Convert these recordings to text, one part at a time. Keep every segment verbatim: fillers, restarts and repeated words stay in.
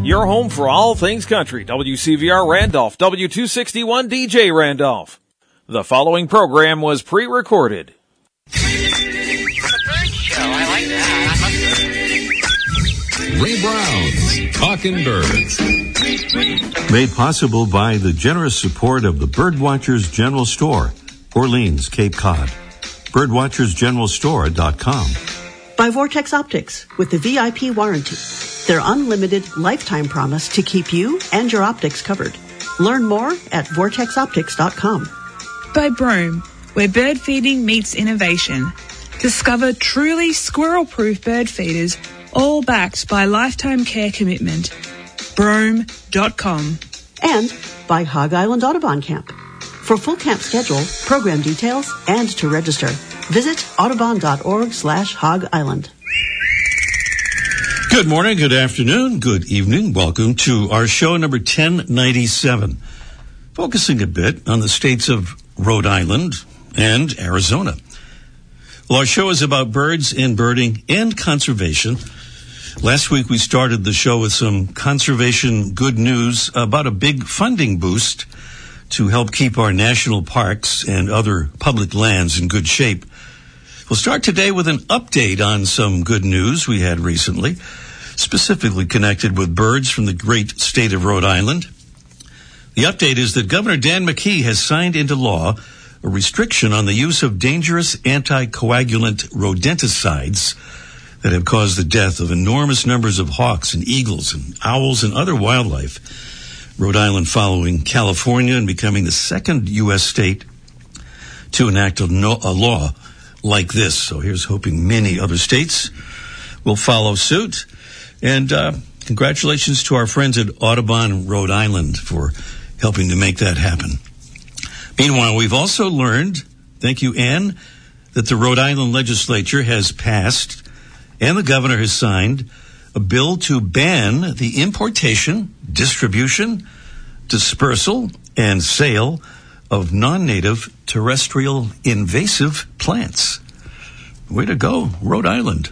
Your home for all things country. W C V R Randolph, W two sixty-one D J Randolph. The following program was pre-recorded. Ray Brown's Talking Birds. Made possible by the generous support of the Birdwatchers General Store, Orleans, Cape Cod. birdwatchers general store dot com. By Vortex Optics with the V I P warranty. Their unlimited lifetime promise to keep you and your optics covered. Learn more at vortex optics dot com. By Broom, where bird feeding meets innovation. Discover truly squirrel-proof bird feeders, all backed by lifetime care commitment. Broom dot com. And by Hog Island Audubon Camp. For full camp schedule, program details, and to register, visit audubon dot org slash hog island. Good morning, good afternoon, good evening. Welcome to our show number ten ninety-seven, focusing a bit on the states of Rhode Island and Arizona. Well, our show is about birds and birding and conservation. Last week we started the show with some conservation good news about a big funding boost to help keep our national parks and other public lands in good shape. We'll start today with an update on some good news we had recently, specifically connected with birds from the great state of Rhode Island. The update is that Governor Dan McKee has signed into law a restriction on the use of dangerous anticoagulant rodenticides that have caused the death of enormous numbers of hawks and eagles and owls and other wildlife. Rhode Island following California and becoming the second U S state to enact a, no, a law like this. So here's hoping many other states will follow suit. And uh, congratulations to our friends at Audubon, Rhode Island, for helping to make that happen. Meanwhile, we've also learned, thank you, Ann, that the Rhode Island legislature has passed and the governor has signed a bill to ban the importation, distribution, dispersal, and sale of non-native terrestrial invasive plants. Way to go, Rhode Island.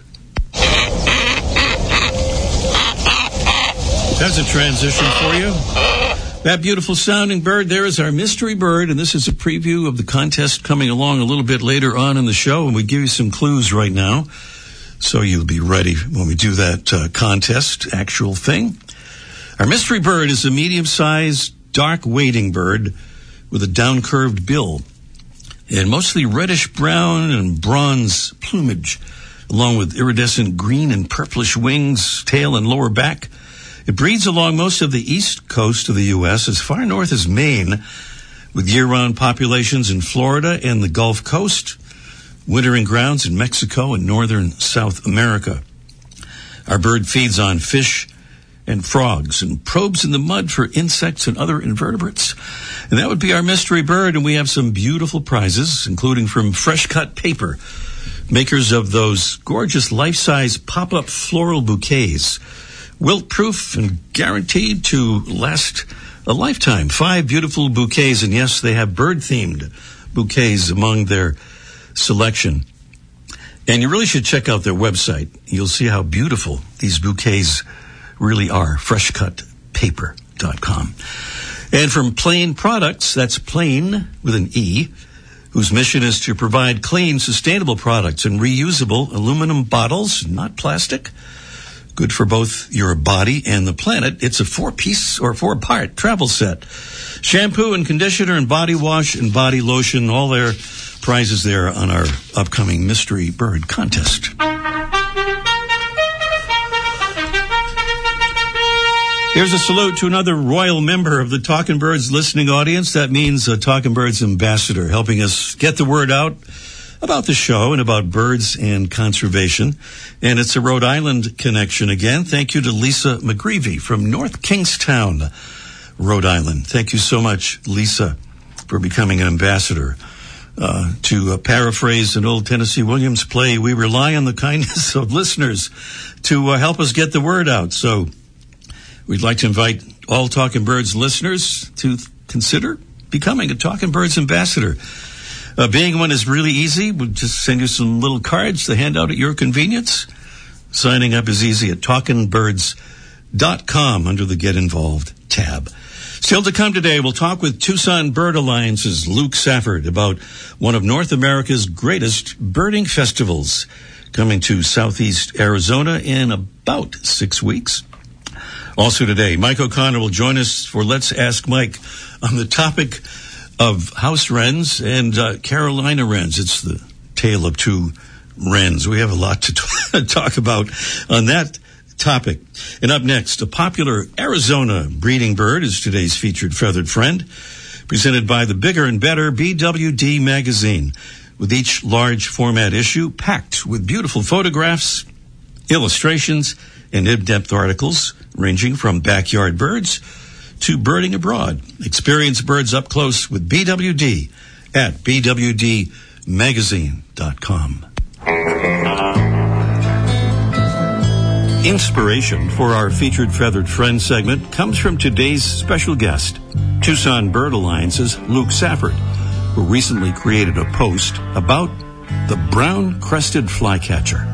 That's a transition for you. That beautiful sounding bird there is our mystery bird, and this is a preview of the contest coming along a little bit later on in the show, and we give you some clues right now, so you'll be ready when we do that uh, contest, actual thing. Our mystery bird is a medium-sized, dark wading bird with a down-curved bill and mostly reddish-brown and bronze plumage, along with iridescent green and purplish wings, tail, and lower back. It breeds along most of the east coast of the U S as far north as Maine, with year-round populations in Florida and the Gulf Coast, wintering grounds in Mexico and northern South America. Our bird feeds on fish and frogs and probes in the mud for insects and other invertebrates. And that would be our mystery bird, and we have some beautiful prizes, including from Fresh Cut Paper, makers of those gorgeous life-size pop-up floral bouquets, wilt-proof and guaranteed to last a lifetime. Five beautiful bouquets, and yes, they have bird-themed bouquets among their selection. And you really should check out their website. You'll see how beautiful these bouquets really are, fresh cut paper dot com. And from Plain Products, that's Plain with an E, whose mission is to provide clean, sustainable products in reusable aluminum bottles, not plastic. Good for both your body and the planet. It's a four-piece or four-part travel set. Shampoo and conditioner and body wash and body lotion, all their prizes there on our upcoming Mystery Bird contest. Here's a salute to another royal member of the Talking Birds listening audience. That means a Talking Birds ambassador, helping us get the word out about the show and about birds and conservation. And it's a Rhode Island connection again. Thank you to Lisa McGreevy from North Kingstown, Rhode Island. Thank you so much, Lisa, for becoming an ambassador. Uh, to uh, paraphrase an old Tennessee Williams play, we rely on the kindness of listeners to uh, help us get the word out. So we'd like to invite all Talking Birds listeners to th- consider becoming a Talking Birds ambassador. Uh, being one is really easy. We'll just send you some little cards to hand out at your convenience. Signing up is easy at talking birds dot com under the Get Involved tab. Still to come today, we'll talk with Tucson Bird Alliance's Luke Safford about one of North America's greatest birding festivals coming to southeast Arizona in about six weeks. Also today, Mike O'Connor will join us for Let's Ask Mike on the topic of house wrens and uh, Carolina wrens. It's the tale of two wrens. We have a lot to t- talk about on that topic. And up next, a popular Arizona breeding bird is today's featured feathered friend, presented by the Bigger and Better B W D magazine, with each large format issue packed with beautiful photographs, illustrations, and in-depth articles ranging from backyard birds to birding abroad. Experience birds up close with B W D at b w d magazine dot com. Inspiration for our featured feathered friend segment comes from today's special guest, Tucson Bird Alliance's Luke Safford, who recently created a post about the brown-crested flycatcher.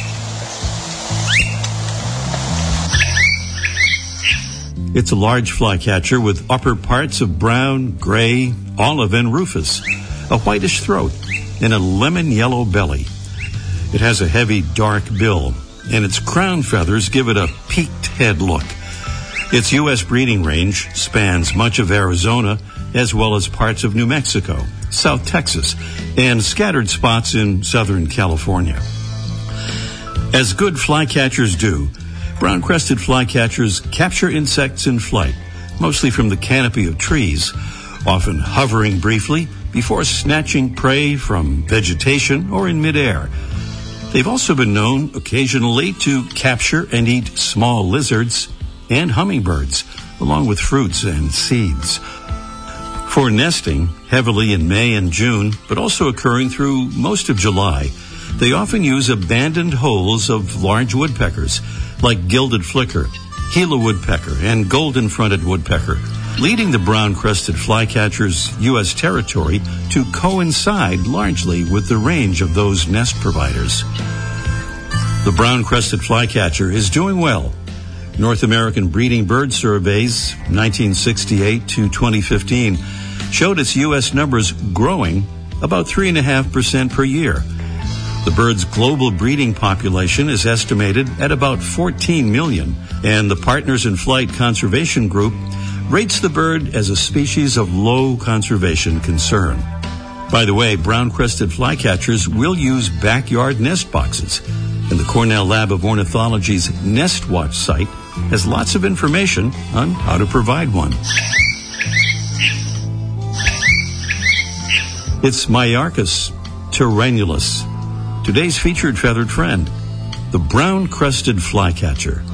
It's a large flycatcher with upper parts of brown, gray, olive, and rufous, a whitish throat, and a lemon-yellow belly. It has a heavy, dark bill, and its crown feathers give it a peaked head look. Its U S breeding range spans much of Arizona, as well as parts of New Mexico, South Texas, and scattered spots in Southern California. As good flycatchers do, brown-crested flycatchers capture insects in flight, mostly from the canopy of trees, often hovering briefly before snatching prey from vegetation or in midair. They've also been known occasionally to capture and eat small lizards and hummingbirds, along with fruits and seeds. For nesting, heavily in May and June, but also occurring through most of July, they often use abandoned holes of large woodpeckers, like gilded flicker, Gila woodpecker, and golden-fronted woodpecker, leading the brown-crested flycatcher's U S territory to coincide largely with the range of those nest providers. The brown-crested flycatcher is doing well. North American Breeding Bird Surveys, nineteen sixty-eight to twenty fifteen, showed its U S numbers growing about three point five percent per year. The bird's global breeding population is estimated at about fourteen million, and the Partners in Flight Conservation Group rates the bird as a species of low conservation concern. By the way, brown-crested flycatchers will use backyard nest boxes, and the Cornell Lab of Ornithology's Nest Watch site has lots of information on how to provide one. It's Myarchus tyrannulus, today's featured feathered friend, the brown-crested flycatcher.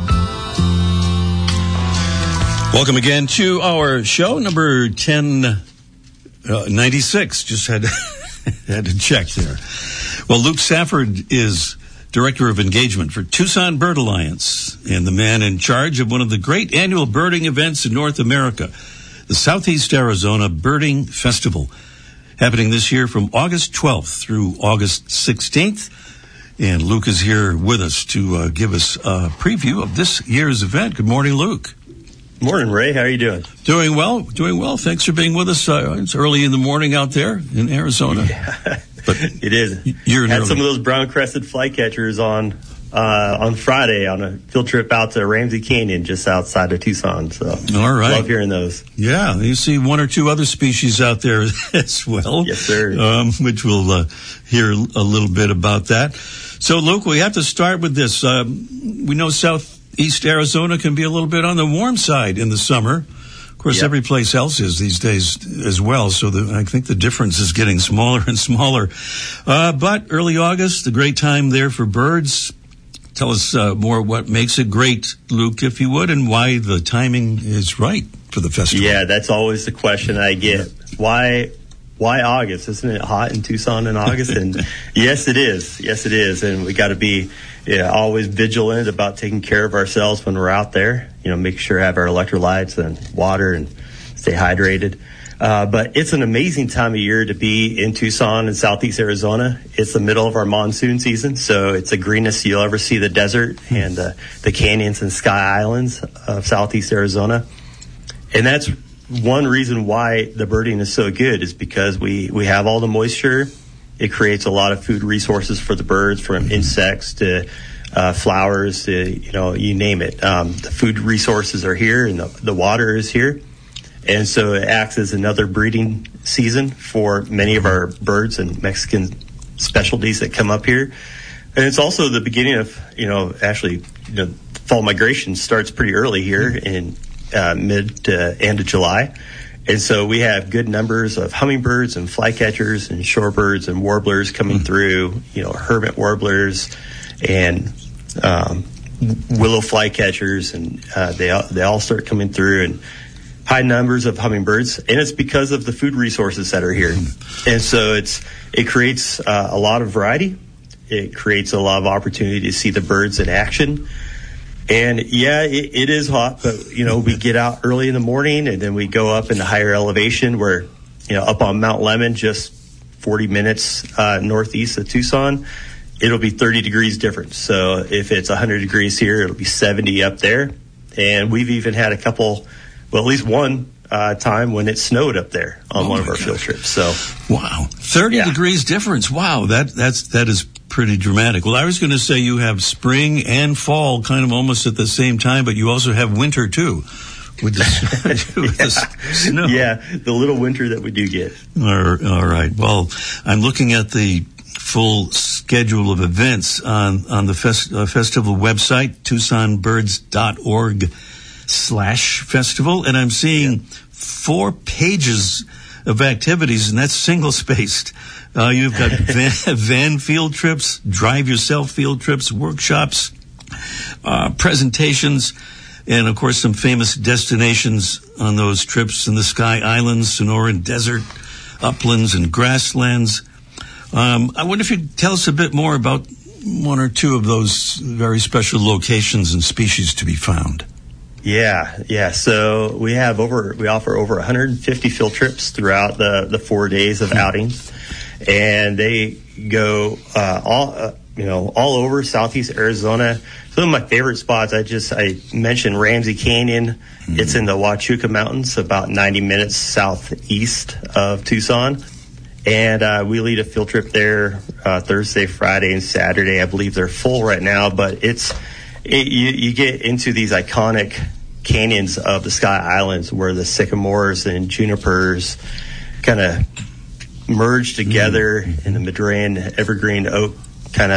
Welcome again to our show, number ten ninety-six. Just had to, had to check there. Well, Luke Safford is Director of Engagement for Tucson Bird Alliance and the man in charge of one of the great annual birding events in North America, the Southeast Arizona Birding Festival, happening this year from August twelfth through August sixteenth. And Luke is here with us to uh, give us a preview of this year's event. Good morning, Luke. Morning, Ray. How are you doing? Doing well. Doing well. Thanks for being with us. Uh, it's early in the morning out there in Arizona. Yeah, but it is. You're had early. Some of those brown-crested flycatchers on uh, on Friday on a field trip out to Ramsey Canyon, just outside of Tucson. So, all right. Love hearing those. Yeah, you see one or two other species out there as well. Yes, sir. Um, which we'll uh, hear a little bit about that. So, Luke, we have to start with this. Um, we know Southeast Arizona can be a little bit on the warm side in the summer. Of course, yep. Every place else is these days as well. So the, I think the difference is getting smaller and smaller. Uh, but early August, a great time there for birds. Tell us uh, more what makes it great, Luke, if you would, and why the timing is right for the festival. Yeah, that's always the question I get. Why why August? Isn't it hot in Tucson in August? And yes, it is. Yes, it is. And we got to be yeah, always vigilant about taking care of ourselves when we're out there. You know, make sure we have our electrolytes and water and stay hydrated. Uh, but it's an amazing time of year to be in Tucson and Southeast Arizona. It's the middle of our monsoon season, so it's the greenest you'll ever see the desert and uh, the canyons and sky islands of Southeast Arizona. And that's one reason why the birding is so good, is because we, we have all the moisture. It creates a lot of food resources for the birds, from insects to uh, flowers to, you know, you name it. Um, the food resources are here, and the, the water is here. And so it acts as another breeding season for many of our birds and Mexican specialties that come up here. And it's also the beginning of, you know, actually, you know, fall migration starts pretty early here in uh, mid to end of July. And so we have good numbers of hummingbirds and flycatchers and shorebirds and warblers coming through, you know, hermit warblers and um, willow flycatchers, and uh, they, all, they all start coming through, and high numbers of hummingbirds, and it's because of the food resources that are here. And so it's it creates uh, a lot of variety. It creates a lot of opportunity to see the birds in action. And yeah, it, it is hot, but you know, we get out early in the morning, and then we go up in the higher elevation where, you know, up on Mount Lemmon, just forty minutes uh, northeast of Tucson, it'll be thirty degrees difference. So if it's one hundred degrees here, it'll be seventy up there. And we've even had a couple, well, at least one uh, time when it snowed up there on oh one of our God. field trips. So, wow, thirty yeah. degrees difference. Wow, that that's that is pretty dramatic. Well, I was going to say you have spring and fall kind of almost at the same time, but you also have winter too, with the, with yeah. the snow. Yeah, the little winter that we do get. All right. Well, I'm looking at the full schedule of events on on the fest, uh, festival website, tucson birds dot org. slash festival, and I'm seeing yeah. four pages of activities, and that's single spaced. Uh, you've got van, van field trips, drive yourself field trips, workshops, uh, presentations, and of course some famous destinations on those trips in the Sky Islands, Sonoran Desert, uplands, and grasslands. Um, I wonder if you'd tell us a bit more about one or two of those very special locations and species to be found. Yeah, yeah. So we have over, we offer over one hundred fifty field trips throughout the, the four days of outings, and they go uh, all, uh, you know, all over Southeast Arizona. Some of my favorite spots, I just, I mentioned Ramsey Canyon. Mm-hmm. It's in the Huachuca Mountains, about ninety minutes southeast of Tucson. And uh, we lead a field trip there uh, Thursday, Friday, and Saturday. I believe they're full right now, but it's, It, you, you get into these iconic canyons of the Sky Islands where the sycamores and junipers kind of merge together mm-hmm. in the Madrean evergreen oak kind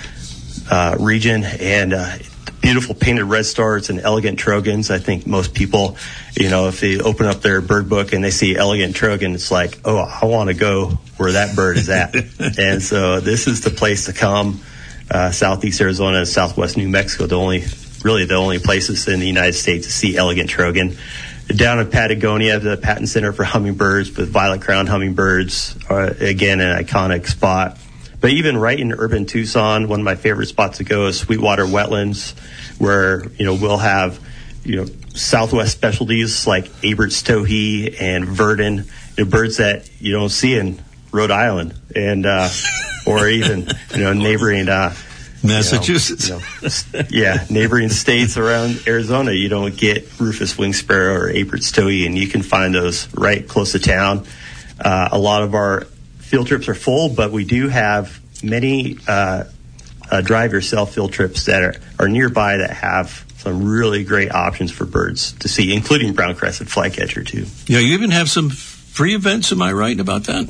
of uh, region, and uh, beautiful painted red stars and elegant trogons. I think most people, you know, if they open up their bird book and they see elegant trogon, it's like, oh, I want to go where that bird is at. And so this is the place to come. Uh, Southeast Arizona and Southwest New Mexico, the only, really the only places in the United States to see elegant trogon. Down in Patagonia, the Patton Center for Hummingbirds with violet-crowned hummingbirds, are, again, an iconic spot. But even right in urban Tucson, one of my favorite spots to go is Sweetwater Wetlands, where, you know, we'll have, you know, Southwest specialties like Abert's towhee and verdin, you know, birds that you don't see in Rhode Island, and uh, or even, you know, neighboring uh, Massachusetts. You know, you know, yeah, neighboring states around Arizona, you don't get Rufous winged sparrow or Abert's towhee, and you can find those right close to town. Uh, a lot of our field trips are full, but we do have many uh, uh, drive yourself field trips that are, are nearby that have some really great options for birds to see, including brown crested flycatcher too. Yeah, you even have some free events. Am I right about that?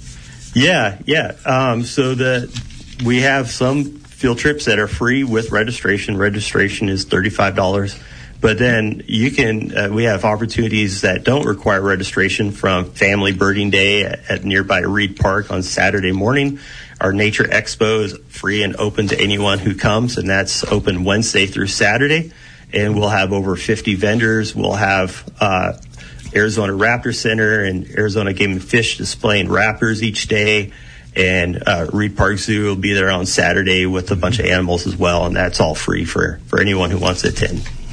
Yeah, yeah. Um, so the we have some field trips that are free with registration. Registration is thirty-five dollars. But then you can, uh, we have opportunities that don't require registration, from Family Birding Day at, at nearby Reed Park on Saturday morning. Our Nature Expo is free and open to anyone who comes, and that's open Wednesday through Saturday. And we'll have over fifty vendors. We'll have uh, Arizona Raptor Center and Arizona Game and Fish displaying raptors each day. And uh, Reed Park Zoo will be there on Saturday with a bunch of animals as well, and that's all free for, for anyone who wants to attend.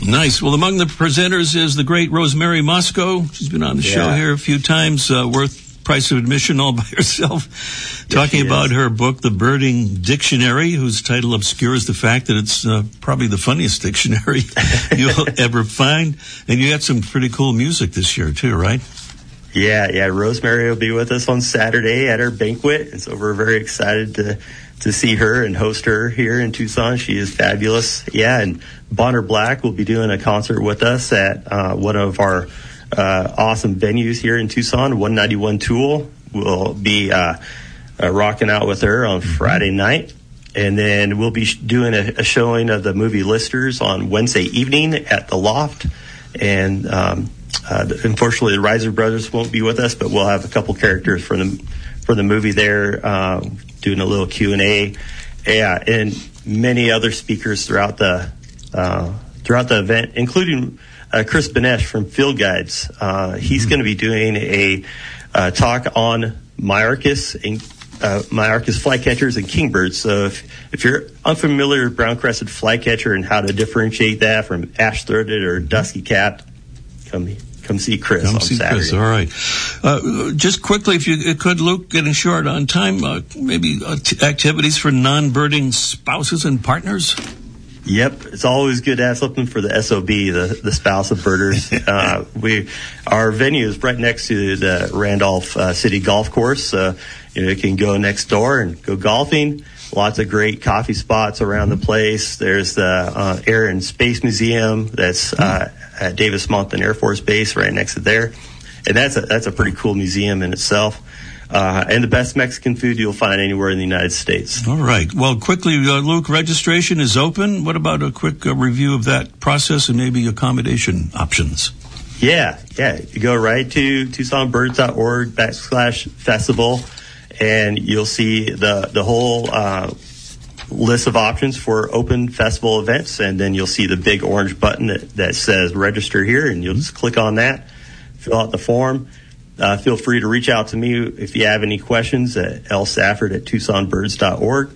Nice. Well, among the presenters is the great Rosemary Mosco. She's been on the yeah. show here a few times, uh, worth price of admission all by herself, yes, talking about her book, The Birding Dictionary, whose title obscures the fact that it's uh, probably the funniest dictionary you'll ever find. And you got some pretty cool music this year, too, right? Yeah, yeah. Rosemary will be with us on Saturday at our banquet, and so we're very excited to to see her and host her here in Tucson. She is fabulous. Yeah, and Bonner Black will be doing a concert with us at uh, one of our uh, awesome venues here in Tucson. one ninety-one Tool will be uh, uh, rocking out with her on Friday night. And then we'll be sh- doing a, a showing of the movie Listers on Wednesday evening at the Loft. And um, uh, unfortunately, the Riser Brothers won't be with us, but we'll have a couple characters from the, for the movie there, uh, doing a little Q and A. Yeah, and many other speakers throughout the uh, throughout the event, including uh, Chris Benesh from Field Guides. Uh, he's mm-hmm. going to be doing a uh, talk on Myarchus and uh, Myarchus flycatchers and kingbirds. So if, if you're unfamiliar with brown-crested flycatcher and how to differentiate that from ash-throated or dusky-capped, come come see Chris come on see Saturday. Chris. All right. Uh, just quickly, if you could, Luke, getting short on time, uh, maybe uh, t- activities for non-birding spouses and partners? Yep, it's always good to have something for the S O B, the, the spouse of birders. uh, we, our venue is right next to the Randolph uh, City Golf Course. Uh, you know, you can go next door and go golfing. Lots of great coffee spots around the place. There's the uh, Air and Space Museum that's uh, at Davis Monthan Air Force Base right next to there. And that's a, that's a pretty cool museum in itself. Uh, and the best Mexican food you'll find anywhere in the United States. All right. Well, quickly, uh, Luke, registration is open. What about a quick uh, review of that process and maybe accommodation options? Yeah, yeah. You go right to tucson birds dot org backslash festival, and you'll see the, the whole uh, list of options for open festival events, and then you'll see the big orange button that, that says register here, and you'll just click on that, fill out the form. Uh, feel free to reach out to me if you have any questions at l safford at tucson birds dot org.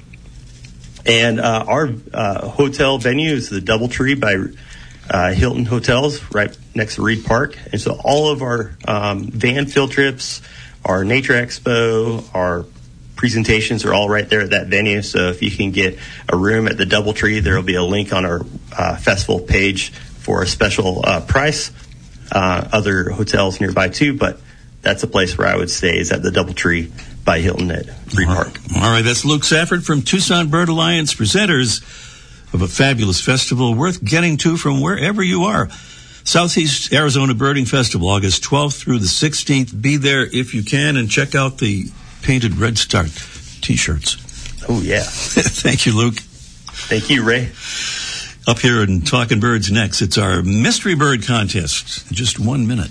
And uh, our uh, hotel venue is the Doubletree by uh, Hilton Hotels right next to Reed Park. And so all of our um, van field trips, our Nature Expo, our presentations are all right there at that venue. So if you can get a room at the Doubletree, there will be a link on our uh, festival page for a special uh, price. Uh, other hotels nearby too, but that's a place where I would stay, is at the Doubletree by Hilton at Reed Park. All right, that's Luke Safford from Tucson Bird Alliance, presenters of a fabulous festival worth getting to from wherever you are. Southeast Arizona Birding Festival, August twelfth through the sixteenth. Be there if you can, and check out the painted Red Start T-shirts. Oh, yeah. Thank you, Luke. Thank you, Ray. Up here in Talking Birds next, it's our Mystery Bird Contest. Just one minute.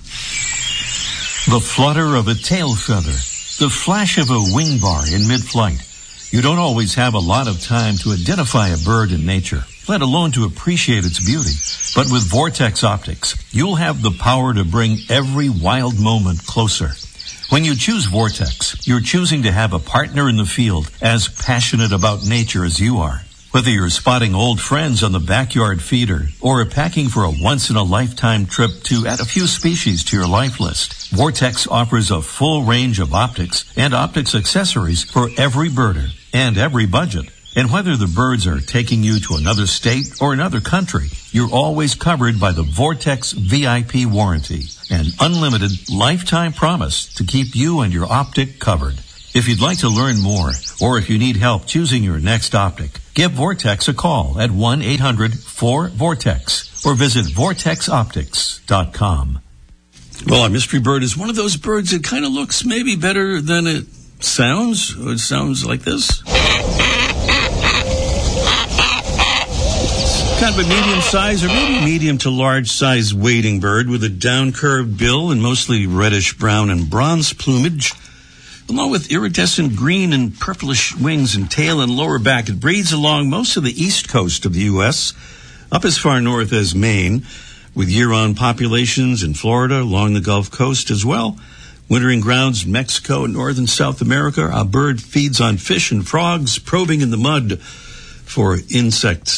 The flutter of a tail feather, the flash of a wing bar in mid-flight. You don't always have a lot of time to identify a bird in nature, let alone to appreciate its beauty. But with Vortex Optics, you'll have the power to bring every wild moment closer. When you choose Vortex, you're choosing to have a partner in the field as passionate about nature as you are. Whether you're spotting old friends on the backyard feeder or packing for a once-in-a-lifetime trip to add a few species to your life list, Vortex offers a full range of optics and optics accessories for every birder and every budget. And whether the birds are taking you to another state or another country, you're always covered by the Vortex V I P warranty, an unlimited lifetime promise to keep you and your optic covered. If you'd like to learn more, or if you need help choosing your next optic, give Vortex a call at one eight hundred four vortex or visit vortex optics dot com. Well, our mystery bird is one of those birds that kind of looks maybe better than it sounds. It sounds like this. Kind of a medium size or maybe medium to large size wading bird with a down curved bill and mostly reddish brown and bronze plumage. Along with iridescent green and purplish wings and tail and lower back, it breeds along most of the east coast of the U S, up as far north as Maine, with year-round populations in Florida, along the Gulf Coast as well. Wintering grounds in Mexico and North and South America. Our bird feeds on fish and frogs, probing in the mud for insects.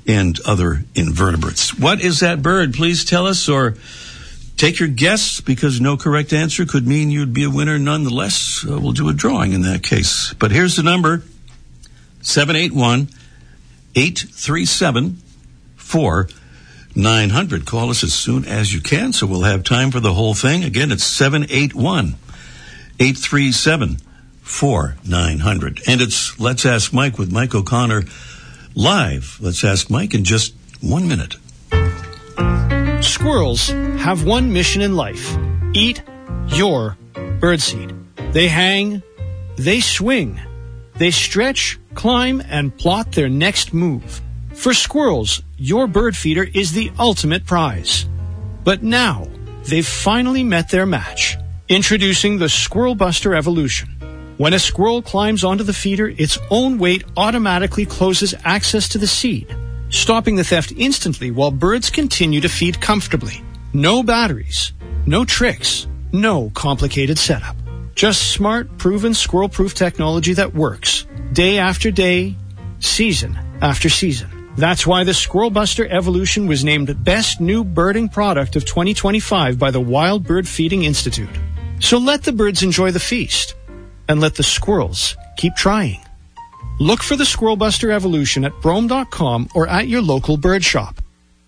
and other invertebrates. What is that bird? Please tell us, or take your guess, because no correct answer could mean you'd be a winner nonetheless. Uh, we'll do a drawing in that case. But here's the number, seven eight one, eight three seven, four nine hundred. Call us as soon as you can, so we'll have time for the whole thing. Again, it's seven eight one, eight three seven, four nine hundred. And it's Let's Ask Mike with Mike O'Connor live. Let's Ask Mike in just one minute. Squirrels have one mission in life: eat your birdseed. They hang, they swing, they stretch, climb, and plot their next move. For squirrels, your bird feeder is the ultimate prize. But now, they've finally met their match. Introducing the Squirrel Buster Evolution. When a squirrel climbs onto the feeder, its own weight automatically closes access to the seed, stopping the theft instantly while birds continue to feed comfortably. No batteries, no tricks, no complicated setup. Just smart, proven squirrel-proof technology that works day after day, season after season. That's why the Squirrel Buster Evolution was named Best New Birding Product of twenty twenty-five by the Wild Bird Feeding Institute. So let the birds enjoy the feast, and let the squirrels keep trying. Look for the Squirrel Buster Evolution at Brome dot com or at your local bird shop.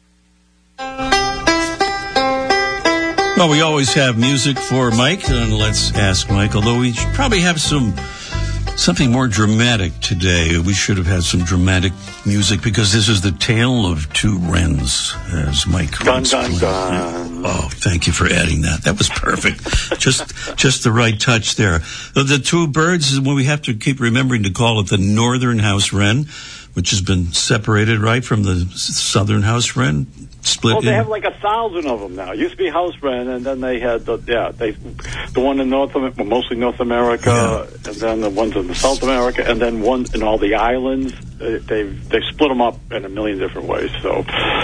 Well, we always have music for Mike, and Let's Ask Mike, although we should probably have some something more dramatic today. We should have had some dramatic music, because this is the tale of two wrens, as Mike dun, dun, dun. Oh, thank you for adding that. That was perfect. just just the right touch there. The, the two birds, well, we have to keep remembering to call it the northern house wren, which has been separated, right, from the southern house wren. Split well, they in. have like a thousand of them now. It used to be house wren, and then they had the yeah, they the one in North America, mostly North America, yeah. And then the ones in South America, and then one in all the islands. They they've they split them up in a million different ways. So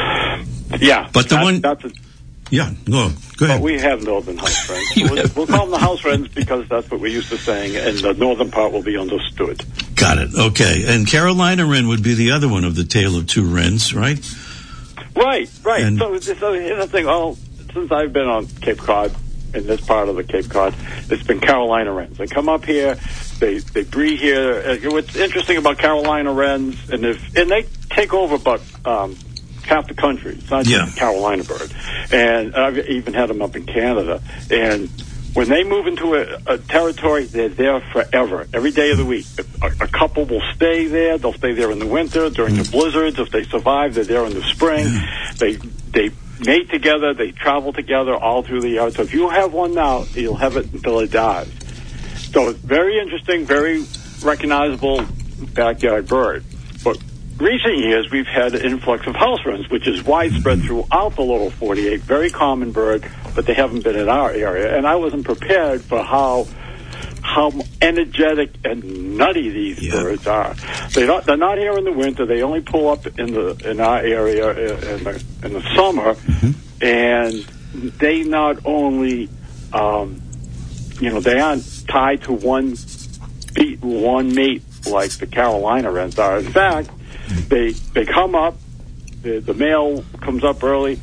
yeah, but the that, one that's a, yeah, no, go ahead. But we have northern house wrens. So we'll, we'll call them the house wrens because that's what we're used to saying, and the northern part will be understood. Got it. Okay, and Carolina wren would be the other one of the tale of two wrens, right? Right, right. And so, so here's the thing. Oh, since I've been on Cape Cod, in this part of the Cape Cod, it's been Carolina wrens. They come up here, they they breed here. What's interesting about Carolina wrens, and if and they take over about um, half the country. It's not yeah. just a Carolina bird, and I've even had them up in Canada. And when they move into a, a territory, they're there forever, every day of the week. A, a couple will stay there. They'll stay there in the winter, during the blizzards. If they survive, they're there in the spring. They they mate together. They travel together all through the year. So if you have one now, you'll have it until it dies. So it's very interesting, very recognizable backyard bird. But recent years, we've had an influx of house wrens, which is widespread throughout the lower forty-eight. Very common bird, but they haven't been in our area. And I wasn't prepared for how how energetic and nutty these yeah. birds are. They're not, they're not here in the winter. They only pull up in the in our area in the, in the summer. Mm-hmm. And they not only, um, you know, they aren't tied to one beat, one mate like the Carolina wrens are. In fact, they they come up, the, the male comes up early,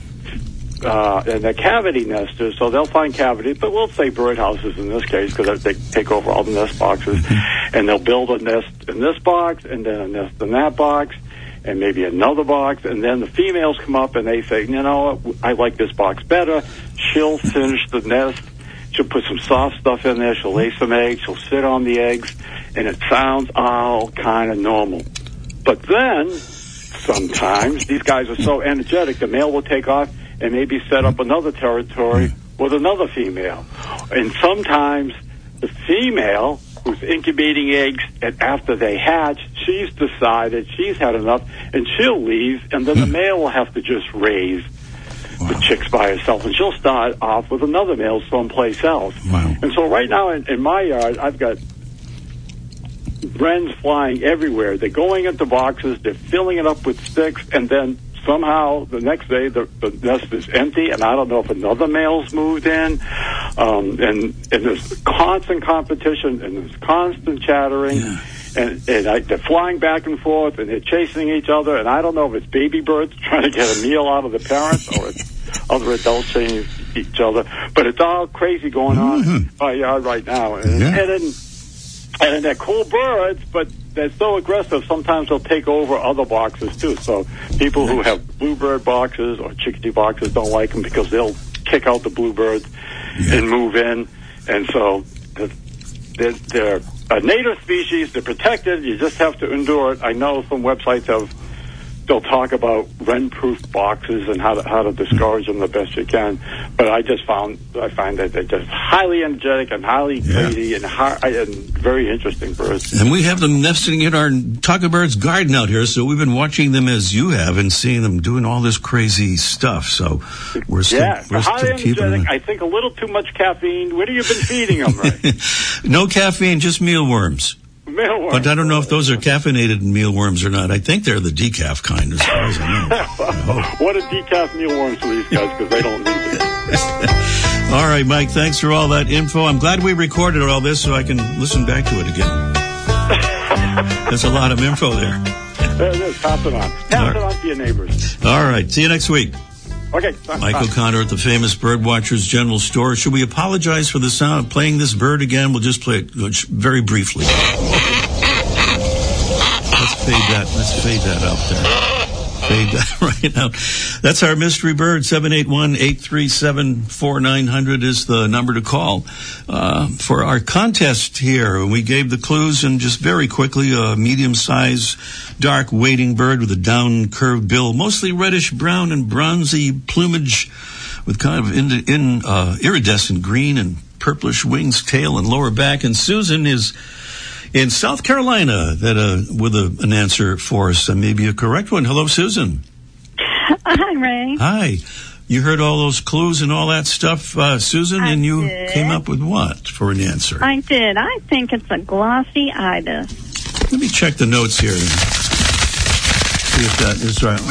uh, and they're cavity nesters, so they'll find cavities, but we'll say birdhouses in this case because they take over all the nest boxes, and they'll build a nest in this box, and then a nest in that box, and maybe another box, and then the females come up and they say, you know what, I like this box better. She'll finish the nest. She'll put some soft stuff in there. She'll lay some eggs. She'll sit on the eggs, and it sounds all kind of normal. But then, sometimes, these guys are so energetic, the male will take off and maybe set up another territory with another female. And sometimes the female, who's incubating eggs, and after they hatch, she's decided she's had enough, and she'll leave, and then the male will have to just raise wow. the chicks by herself, and she'll start off with another male someplace else. Wow. And so right now in, in my yard, I've got wrens flying everywhere. They're going into boxes, they're filling it up with sticks, and then somehow the next day the, the nest is empty, and I don't know if another male's moved in. Um, and, and there's constant competition, and there's constant chattering. Yeah. and, and I, they're flying back and forth, and they're chasing each other, and I don't know if it's baby birds trying to get a meal out of the parents or it's other adults chasing each other, but it's all crazy going on mm-hmm. in my yard right now. And, yeah. and, then, and then they're cool birds, but they're so aggressive, sometimes they'll take over other boxes, too. So people who have bluebird boxes or chickadee boxes don't like them because they'll kick out the bluebirds yeah. and move in. And so they're, they're a native species. They're protected. You just have to endure it. I know some websites have, they'll talk about wren-proof boxes and how to, how to discourage them the best you can. But I just found, I find that they're just highly energetic and highly yeah. crazy and, high, and very interesting birds. And we have them nesting in our Talking Birds garden out here, so we've been watching them as you have and seeing them doing all this crazy stuff. So we're still, yeah, we're highly still keeping energetic. them. I think a little too much caffeine. What have you been feeding them, right? No caffeine, just mealworms. Mealworms. But I don't know if those are caffeinated mealworms or not. I think they're the decaf kind, as far as I know. I what a decaf mealworms for these guys, because they don't need it. All right, Mike, thanks for all that info. I'm glad we recorded all this so I can listen back to it again. There's a lot of info there. There it is. Pass it on. Pass right. it on to your neighbors. All right. See you next week. Okay. Mike bye. O'Connor at the famous Birdwatchers General Store. Should we apologize for the sound of playing this bird again? We'll just play it very briefly. Let's fade that. Let's fade that out there. Fade that right out. That's our mystery bird. seven eight one, eight three seven, four nine zero zero is the number to call uh, for our contest here. We gave the clues, and just very quickly, a medium-sized, dark wading bird with a down-curved bill, mostly reddish-brown and bronzy plumage with kind of in, in uh, iridescent green and purplish wings, tail, and lower back. And Susan is in South Carolina that uh, with a, an answer for us, uh, maybe a correct one. Hello, Susan. Hi, Ray. Hi. You heard all those clues and all that stuff, uh, Susan, I and you did. came up with what for an answer? I did. I think it's a glossy ibis. Let me check the notes here and see if that is right.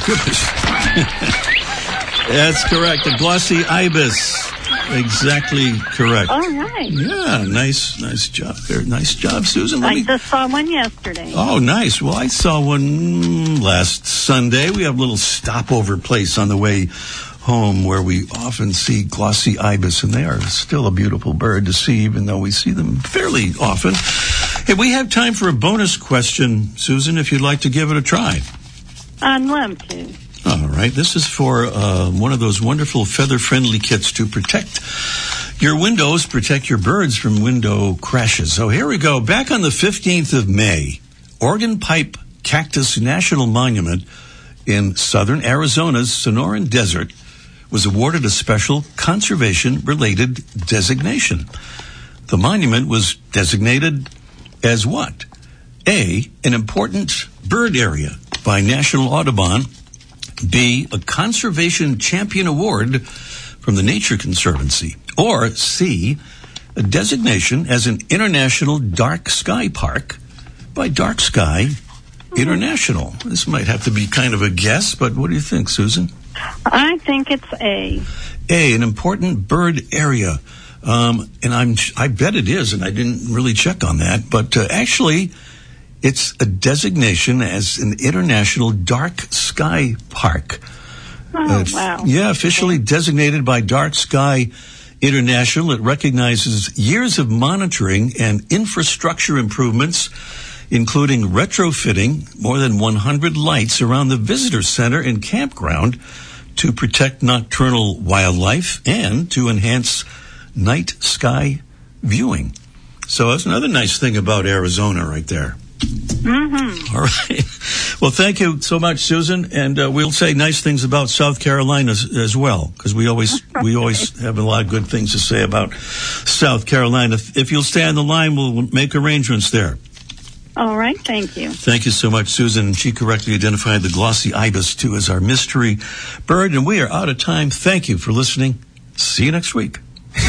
Oh, my goodness. That's correct. A glossy ibis. Exactly correct. All right. Yeah, nice, nice job there. Nice job, Susan. Let I me... just saw one yesterday. Oh, nice. Well, I saw one last Sunday. We have a little stopover place on the way home where we often see glossy ibis, and they are still a beautiful bird to see, even though we see them fairly often. Hey, we have time for a bonus question, Susan, if you'd like to give it a try. I'd love to. All right. This is for uh, one of those wonderful feather-friendly kits to protect your windows, protect your birds from window crashes. So here we go. Back on the fifteenth of May, Organ Pipe Cactus National Monument in southern Arizona's Sonoran Desert was awarded a special conservation-related designation. The monument was designated as what? A, an important bird area by National Audubon. B, a Conservation Champion Award from the Nature Conservancy. Or C, a designation as an International Dark Sky Park by Dark Sky International. This might have to be kind of a guess, but what do you think, Susan? I think it's A. A, an important bird area. Um, and I'm, I bet it is, and I didn't really check on that, but uh, actually, it's a designation as an International Dark Sky Park. Oh, uh, wow. Yeah, officially okay. designated by Dark Sky International. It recognizes years of monitoring and infrastructure improvements, including retrofitting more than one hundred lights around the visitor center and campground to protect nocturnal wildlife and to enhance night sky viewing. So that's another nice thing about Arizona right there. Mm-hmm. All right. Well, thank you so much, Susan, and uh, we'll say nice things about South Carolina as, as well, because we always we always have a lot of good things to say about South Carolina. If, if you'll stay on the line, we'll make arrangements there. All right. Thank you. Thank you so much, Susan. And she correctly identified the glossy ibis too as our mystery bird, and we are out of time. Thank you for listening. See you next week.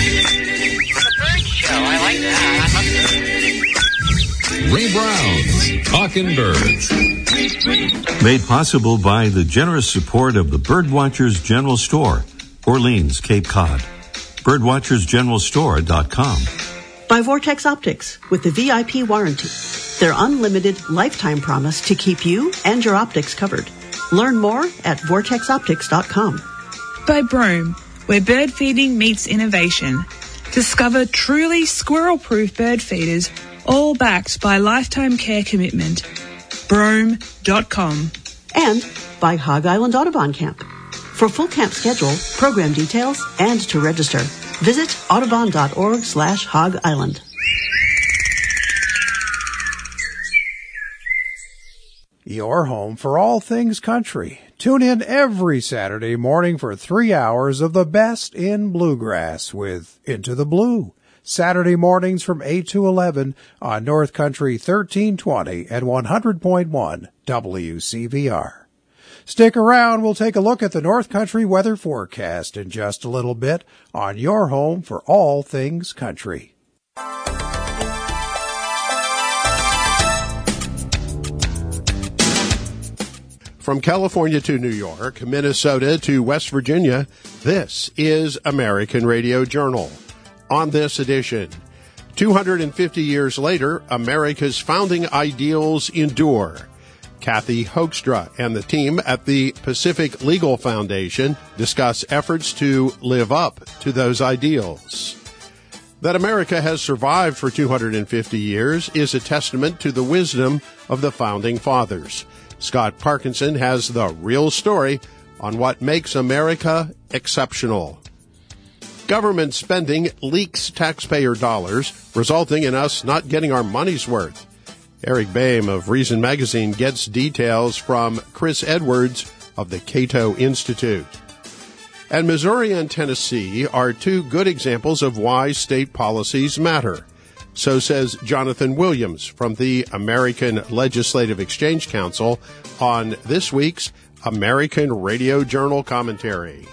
Ray Brown's Talking Birds. Made possible by the generous support of the Birdwatchers General Store, Orleans, Cape Cod. birdwatchers general store dot com. By Vortex Optics with the V I P warranty. their unlimited lifetime promise to keep you and your optics covered. Learn more at vortex optics dot com. By Brome, where bird feeding meets innovation. Discover truly squirrel-proof bird feeders, all backed by lifetime care commitment. Brome dot com. And by Hog Island Audubon Camp. For full camp schedule, program details, and to register, visit audubon dot org slash hog island. Your home for all things country. Tune in every Saturday morning for three hours of the best in bluegrass with Into the Blue. Saturday mornings from eight to eleven on North Country thirteen twenty and one hundred point one W C V R. Stick around. We'll take a look at the North Country weather forecast in just a little bit on your home for all things country. From California to New York, Minnesota to West Virginia, this is American Radio Journal. On this edition, two hundred fifty years later, America's founding ideals endure. Kathy Hoekstra and the team at the Pacific Legal Foundation discuss efforts to live up to those ideals. That America has survived for two hundred fifty years is a testament to the wisdom of the Founding Fathers. Scott Parkinson has the real story on what makes America exceptional. Government spending leaks taxpayer dollars, resulting in us not getting our money's worth. Eric Boehm of Reason Magazine gets details from Chris Edwards of the Cato Institute. And Missouri and Tennessee are two good examples of why state policies matter. So says Jonathan Williams from the American Legislative Exchange Council on this week's American Radio Journal commentary.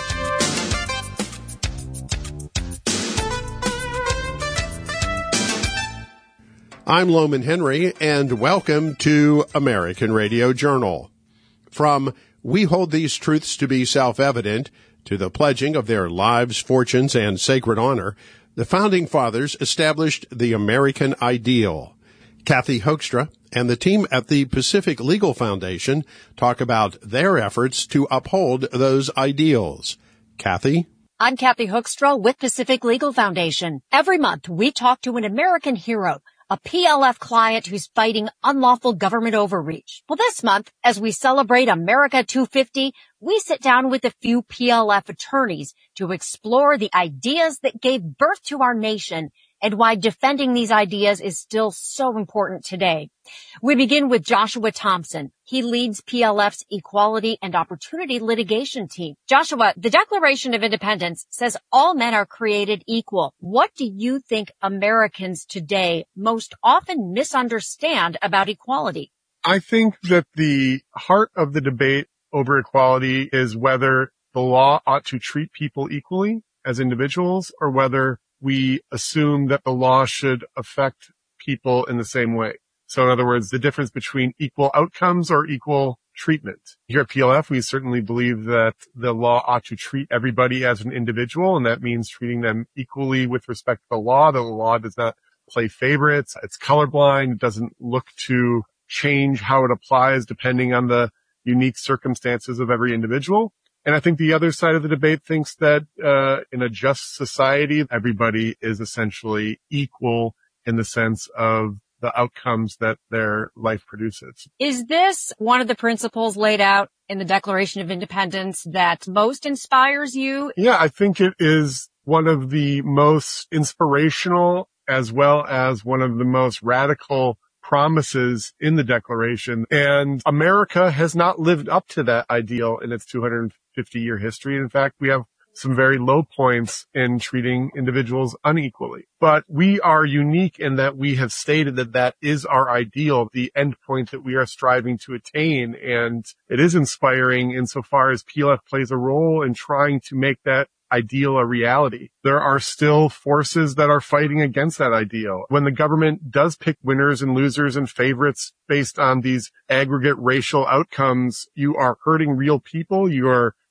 I'm Loman Henry, and welcome to American Radio Journal. From "We hold these truths to be self-evident" to the pledging of their lives, fortunes, and sacred honor, the Founding Fathers established the American ideal. Kathy Hoekstra and the team at the Pacific Legal Foundation talk about their efforts to uphold those ideals. Kathy? I'm Kathy Hoekstra with Pacific Legal Foundation. Every month, we talk to an American hero, a P L F client who's fighting unlawful government overreach. Well, this month, as we celebrate America two fifty, we sit down with a few P L F attorneys to explore the ideas that gave birth to our nation and why defending these ideas is still so important today. We begin with Joshua Thompson. He leads P L F's Equality and Opportunity Litigation Team. Joshua, the Declaration of Independence says all men are created equal. What do you think Americans today most often misunderstand about equality? I think that the heart of the debate over equality is whether the law ought to treat people equally as individuals or whether we assume that the law should affect people in the same way. So in other words, the difference between equal outcomes or equal treatment. Here at P L F, we certainly believe that the law ought to treat everybody as an individual, and that means treating them equally with respect to the law. The law does not play favorites. It's colorblind. It doesn't look to change how it applies depending on the unique circumstances of every individual. And I think the other side of the debate thinks that uh in a just society, everybody is essentially equal in the sense of the outcomes that their life produces. Is this one of the principles laid out in the Declaration of Independence that most inspires you? Yeah, I think it is one of the most inspirational as well as one of the most radical promises in the Declaration. And America has not lived up to that ideal in its two hundred fifty year history. In fact, we have some very low points in treating individuals unequally. But we are unique in that we have stated that that is our ideal, the end point that we are striving to attain. And it is inspiring insofar as P L F plays a role in trying to make that ideal a reality. There are still forces that are fighting against that ideal. When the government does pick winners and losers and favorites based on these aggregate racial outcomes, you are hurting real people. You are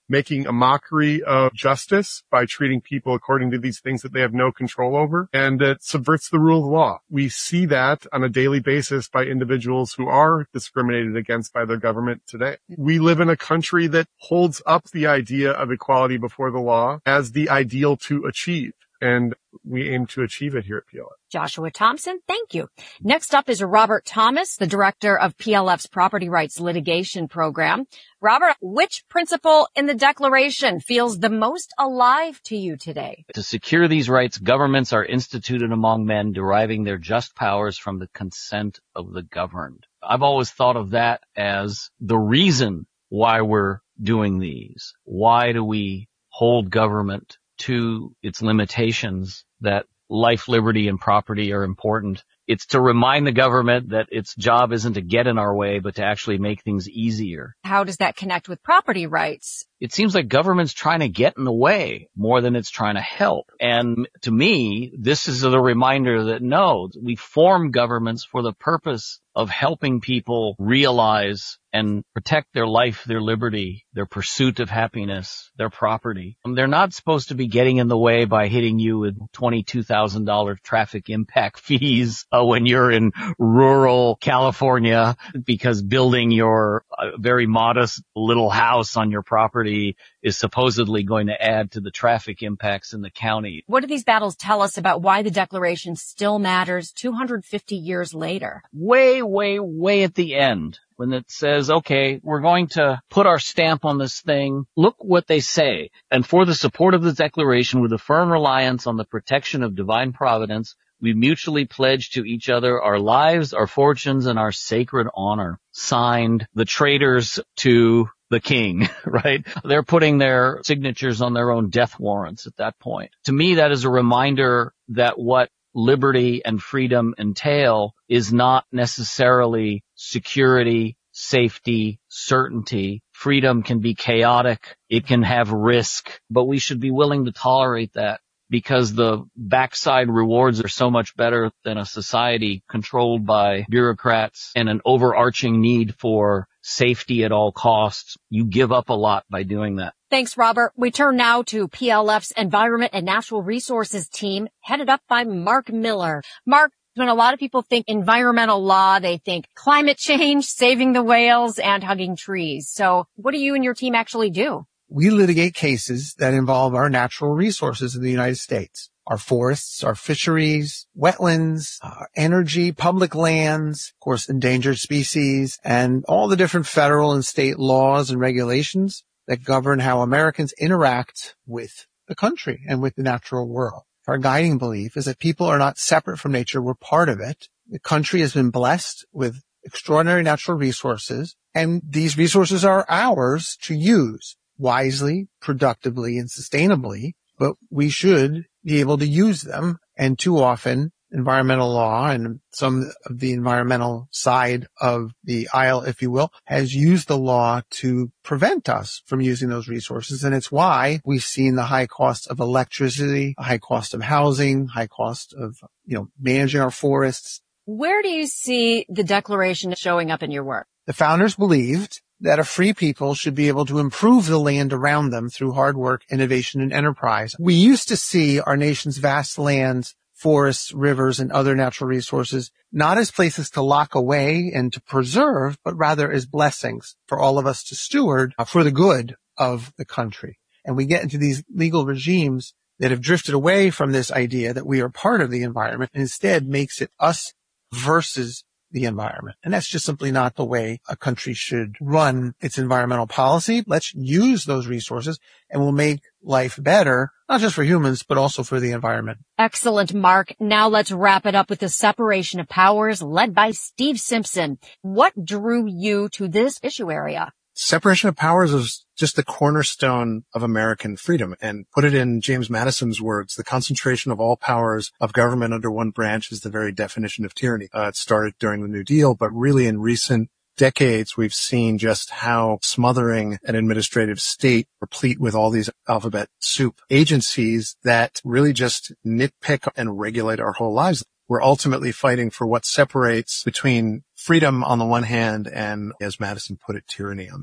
making a mockery of justice by treating people according to these things that they have no control over, and it subverts the rule of law. We see that on a daily basis by individuals who are discriminated against by their government today. We live in a country that holds up the idea of equality before the law as the ideal to achieve, and we aim to achieve it here at P L F. Joshua Thompson, thank you. Next up is Robert Thomas, the director of P L F's Property Rights Litigation Program. Robert, which principle in the Declaration feels the most alive to you today? To secure these rights, governments are instituted among men, deriving their just powers from the consent of the governed. I've always thought of that as the reason why we're doing these. Why do we hold government to its limitations, that life, liberty, and property are important? It's to remind the government that its job isn't to get in our way, but to actually make things easier. How does that connect with property rights? It seems like government's trying to get in the way more than it's trying to help. And to me, this is a reminder that no, we form governments for the purpose of helping people realize and protect their life, their liberty, their pursuit of happiness, their property. And they're not supposed to be getting in the way by hitting you with twenty-two thousand dollars traffic impact fees uh, when you're in rural California, because building your uh, very modest little house on your property is supposedly going to add to the traffic impacts in the county. What do these battles tell us about why the Declaration still matters two hundred fifty years later? Way, way, way at the end, when it says, okay, we're going to put our stamp on this thing. Look what they say. And for the support of the Declaration, with a firm reliance on the protection of divine providence, we mutually pledge to each other our lives, our fortunes, and our sacred honor. Signed, the traitors to the king, right? They're putting their signatures on their own death warrants at that point. To me, that is a reminder that what liberty and freedom entail is not necessarily security, safety, certainty. Freedom can be chaotic. It can have risk, but we should be willing to tolerate that, because the backside rewards are so much better than a society controlled by bureaucrats and an overarching need for safety at all costs. You give up a lot by doing that. Thanks, Robert. We turn now to P L F's Environment and Natural Resources team, headed up by Mark Miller. Mark, when a lot of people think environmental law, they think climate change, saving the whales, and hugging trees. So what do you and your team actually do? We litigate cases that involve our natural resources in the United States. Our forests, our fisheries, wetlands, our energy, public lands, of course, endangered species, and all the different federal and state laws and regulations that govern how Americans interact with the country and with the natural world. Our guiding belief is that people are not separate from nature. We're part of it. The country has been blessed with extraordinary natural resources, and these resources are ours to use wisely, productively, and sustainably, but we should be able to use them. And too often, environmental law and some of the environmental side of the aisle, if you will, has used the law to prevent us from using those resources. And it's why we've seen the high cost of electricity, high cost of housing, high cost of, you know, managing our forests. Where do you see the Declaration showing up in your work? The founders believed that a free people should be able to improve the land around them through hard work, innovation, and enterprise. We used to see our nation's vast lands, forests, rivers, and other natural resources not as places to lock away and to preserve, but rather as blessings for all of us to steward for the good of the country. And we get into these legal regimes that have drifted away from this idea that we are part of the environment and instead makes it us versus the environment. And that's just simply not the way a country should run its environmental policy. Let's use those resources and we'll make life better, not just for humans, but also for the environment. Excellent, Mark. Now let's wrap it up with the separation of powers led by Steve Simpson. What drew you to this issue area? Separation of powers is just the cornerstone of American freedom. And put it in James Madison's words, the concentration of all powers of government under one branch is the very definition of tyranny. Uh, it started during the New Deal, but really in recent decades, we've seen just how smothering an administrative state, replete with all these alphabet soup agencies that really just nitpick and regulate our whole lives. We're ultimately fighting for what separates between freedom on the one hand and, as Madison put it, tyranny on the other.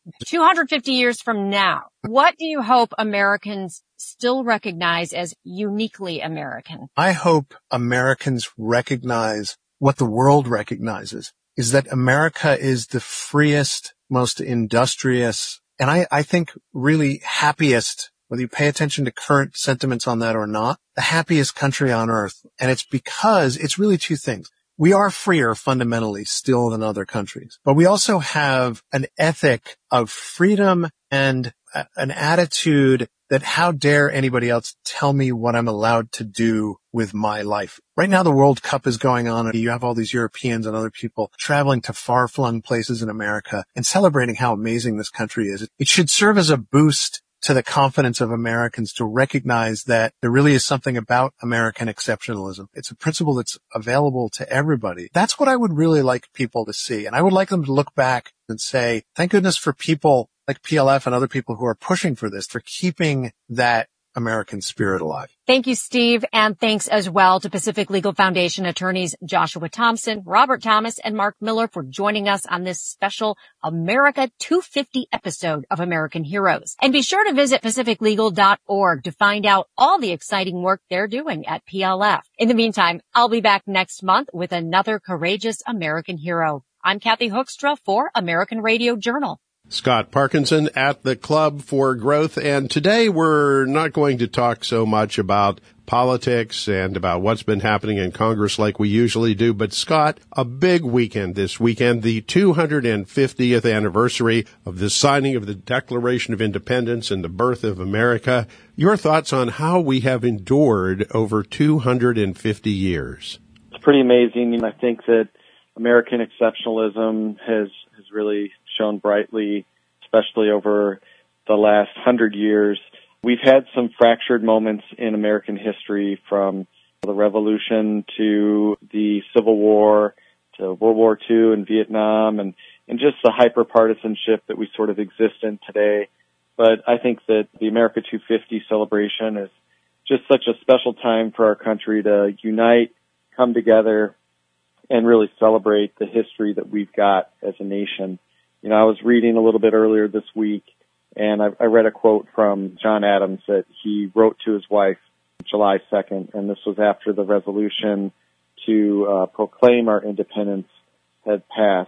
two hundred fifty years from now, what do you hope Americans still recognize as uniquely American? I hope Americans recognize what the world recognizes, is that America is the freest, most industrious, and I, I think really happiest, whether you pay attention to current sentiments on that or not, the happiest country on earth. And it's because it's really two things. We are freer fundamentally still than other countries, but we also have an ethic of freedom and a, an attitude that how dare anybody else tell me what I'm allowed to do with my life. Right now, the World Cup is going on, and you have all these Europeans and other people traveling to far-flung places in America and celebrating how amazing this country is. It should serve as a boost to the confidence of Americans to recognize that there really is something about American exceptionalism. It's a principle that's available to everybody. That's what I would really like people to see. And I would like them to look back and say, thank goodness for people like P L F and other people who are pushing for this, for keeping that American spirit alive. Thank you, Steve. And thanks as well to Pacific Legal Foundation attorneys Joshua Thompson, Robert Thomas, and Mark Miller for joining us on this special America two fifty episode of American Heroes. And be sure to visit pacific legal dot org to find out all the exciting work they're doing at P L F. In the meantime, I'll be back next month with another courageous American hero. I'm Kathy Hoekstra for American Radio Journal. Scott Parkinson at the Club for Growth. And today we're not going to talk so much about politics and about what's been happening in Congress like we usually do. But Scott, a big weekend this weekend, the two hundred fiftieth anniversary of the signing of the Declaration of Independence and the birth of America. Your thoughts on how we have endured over two hundred fifty years? It's pretty amazing. I think that American exceptionalism has, has really shone brightly, especially over the last hundred years. We've had some fractured moments in American history, from the Revolution to the Civil War to World War Two and Vietnam, and, and just the hyper-partisanship that we sort of exist in today. But I think that the America two fifty celebration is just such a special time for our country to unite, come together, and really celebrate the history that we've got as a nation. You know, I was reading a little bit earlier this week, and I, I read a quote from John Adams that he wrote to his wife July second, and this was after the resolution to uh, proclaim our independence had passed,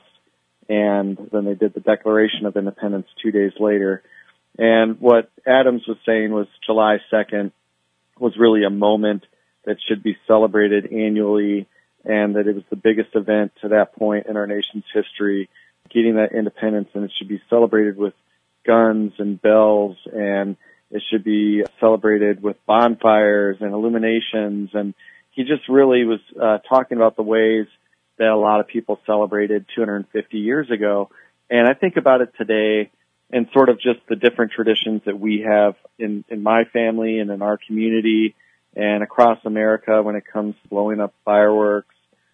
and then they did the Declaration of Independence two days later. And what Adams was saying was July second was really a moment that should be celebrated annually, and that it was the biggest event to that point in our nation's history, getting that independence, and it should be celebrated with guns and bells, and it should be celebrated with bonfires and illuminations. And he just really was uh, talking about the ways that a lot of people celebrated two hundred fifty years ago. And I think about it today and sort of just the different traditions that we have in, in my family and in our community and across America when it comes to blowing up fireworks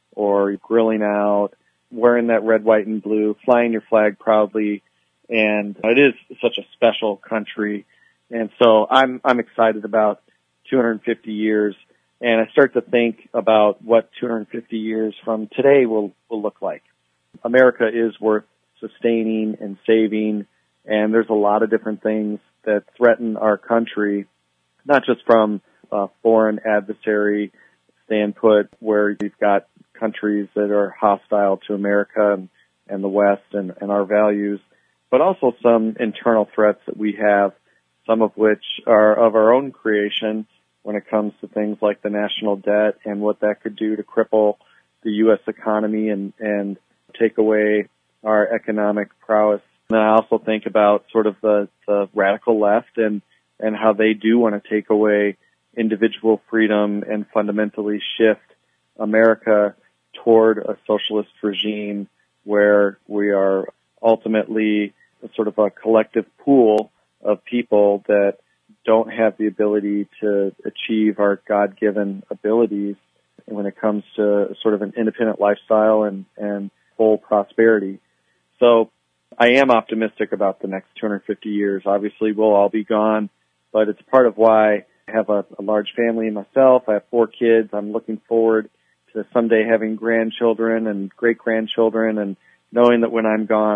or grilling out, wearing that red, white, and blue, flying your flag proudly. And it is such a special country. And so I'm, I'm excited about two hundred fifty years. And I start to think about what two hundred fifty years from today will, will look like. America is worth sustaining and saving. And there's a lot of different things that threaten our country, not just from a foreign adversary standpoint where you've got countries that are hostile to America and, and the West and, and our values, but also some internal threats that we have, some of which are of our own creation when it comes to things like the national debt and what that could do to cripple the U S economy and, and take away our economic prowess. And I also think about sort of the, the radical left and, and how they do want to take away individual freedom and fundamentally shift America toward a socialist regime where we are ultimately sort of a collective pool of people that don't have the ability to achieve our God-given abilities when it comes to sort of an independent lifestyle and, and full prosperity. So I am optimistic about the next two hundred fifty years. Obviously, we'll all be gone, but it's part of why I have a, a large family myself. I have four kids. I'm looking forward to someday having grandchildren and great-grandchildren and knowing that when I'm gone,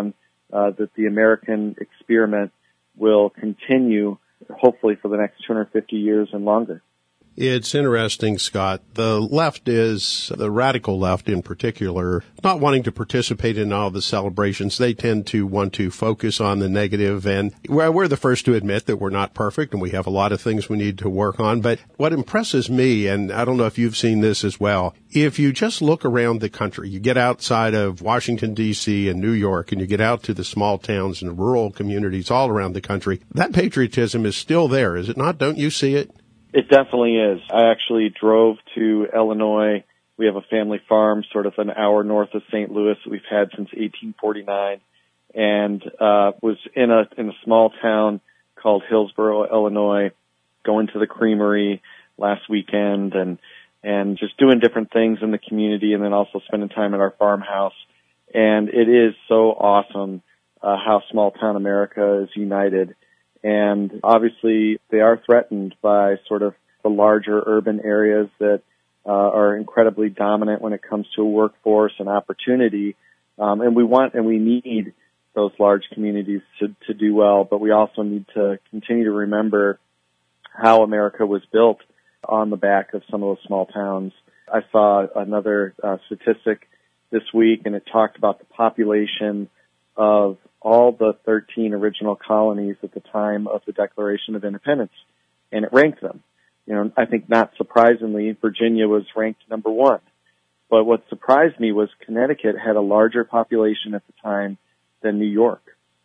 uh, that the American experiment will continue, hopefully for the next two hundred fifty years and longer. It's interesting, Scott. The left is, the radical left in particular, not wanting to participate in all the celebrations. They tend to want to focus on the negative, and we're the first to admit that we're not perfect and we have a lot of things we need to work on. But what impresses me, and I don't know if you've seen this as well, if you just look around the country, you get outside of Washington, D C and New York, and you get out to the small towns and rural communities all around the country, that patriotism is still there, is it not? Don't you see it? It definitely is. I actually drove to Illinois. We have a family farm sort of an hour north of Saint Louis that we've had since eighteen forty-nine, and uh was in a in a small town called Hillsboro, Illinois, going to the creamery last weekend and and just doing different things in the community, and then also spending time at our farmhouse. And it is so awesome uh, how small town America is united. And obviously they are threatened by sort of the larger urban areas that uh, are incredibly dominant when it comes to a workforce and opportunity. Um, and we want and we need those large communities to, to do well, but we also need to continue to remember how America was built on the back of some of those small towns. I saw another uh, statistic this week, and it talked about the population of all the thirteen original colonies at the time of the Declaration of Independence, and it ranked them. You know, I think not surprisingly, Virginia was ranked number one. But what surprised me was Connecticut had a larger population at the time than New York.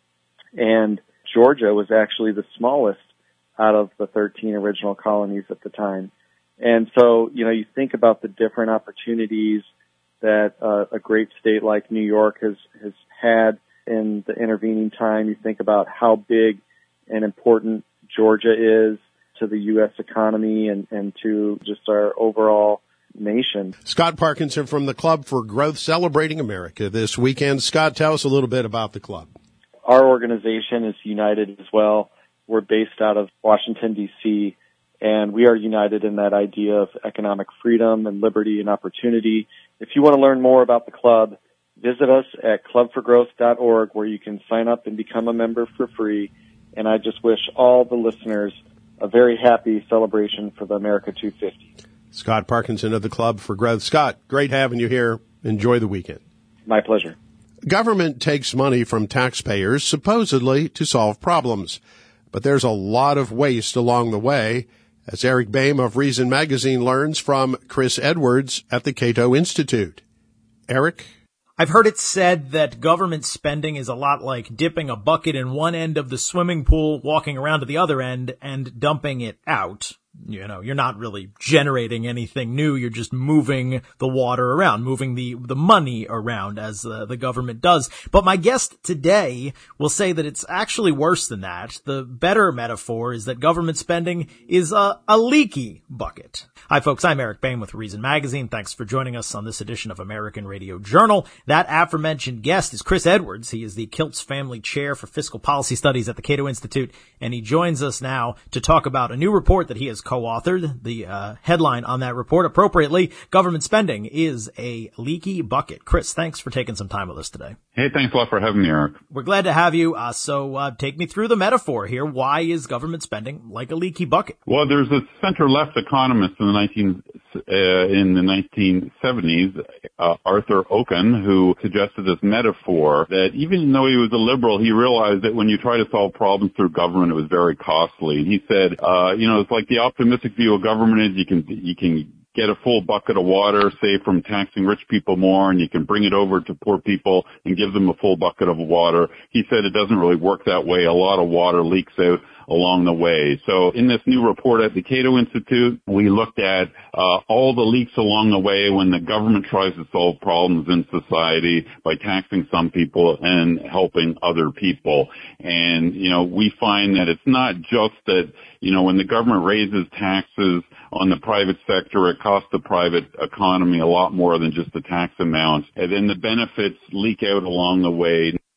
And Georgia was actually the smallest out of the thirteen original colonies at the time. And so, you know, you think about the different opportunities that uh, a great state like New York has, has had in the intervening time. You think about how big and important Georgia is to the U S economy and, and to just our overall nation. Scott Parkinson from the Club for Growth celebrating America this weekend. Scott, tell us a little bit about the club. Our organization is united as well. We're based out of Washington, D C, and we are united in that idea of economic freedom and liberty and opportunity. If you want to learn more about the club, visit us at club for growth dot org, where you can sign up and become a member for free. And I just wish all the listeners a very happy celebration for the America two fifty. Scott Parkinson of the Club for Growth. Scott, great having you here. Enjoy the weekend. My pleasure. Government takes money from taxpayers supposedly to solve problems, but there's a lot of waste along the way, as Eric Boehm of Reason Magazine learns from Chris Edwards at the Cato Institute. Eric? I've heard it said that government spending is a lot like dipping a bucket in one end of the swimming pool, walking around to the other end, and dumping it out. You know, you're not really generating anything new. You're just moving the water around, moving the, the money around as uh, the government does. But my guest today will say that it's actually worse than that. The better metaphor is that government spending is a, a leaky bucket. Hi, folks. I'm Eric Boehm with Reason Magazine. Thanks for joining us on this edition of American Radio Journal. That aforementioned guest is Chris Edwards. He is the Kiltz Family Chair for Fiscal Policy Studies at the Cato Institute, and he joins us now to talk about a new report that he has co-authored. The uh, headline on that report, appropriately, government spending is a leaky bucket. Chris, thanks for taking some time with us today. Hey, thanks a lot for having me, Eric. We're glad to have you. Uh, so uh, take me through the metaphor here. Why is government spending like a leaky bucket? Well, there's a center-left economist in the nineteen uh, in the nineteen seventies, uh, Arthur Okun, who suggested this metaphor that even though he was a liberal, he realized that when you try to solve problems through government, it was very costly. And he said, uh, you know, it's like the optimistic view of government is you can you can get a full bucket of water, say from taxing rich people more, and you can bring it over to poor people and give them a full bucket of water. He said it doesn't really work that way. A lot of water leaks out along the way. So in this new report at the Cato Institute, we looked at uh, all the leaks along the way when the government tries to solve problems in society by taxing some people and helping other people. And, you know, we find that it's not just that, you know, when the government raises taxes on the private sector, it costs the private economy a lot more than just the tax amount. And then the benefits leak out along the way.